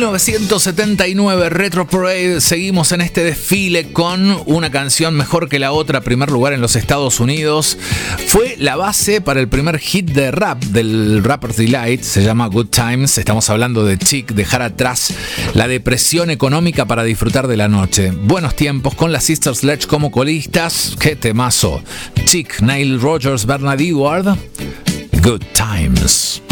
1979, Retro Parade. Seguimos en este desfile con una canción mejor que la otra, primer lugar en los Estados Unidos. Fue la base para el primer hit de rap del Rapper's Delight, se llama Good Times. Estamos hablando de Chic, dejar atrás la depresión económica para disfrutar de la noche. Buenos tiempos con las Sister Sledge como colistas. ¡Qué temazo! Chic, Nile Rodgers, Bernard Edward, Good Times.